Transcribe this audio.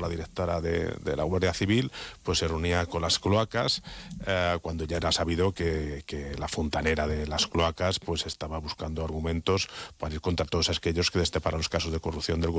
la directora de la Guardia Civil, pues se reunía con las cloacas, cuando ya era sabido que la fontanera de las cloacas pues estaba buscando argumentos para ir contra todos aquellos que destaparan los casos de corrupción del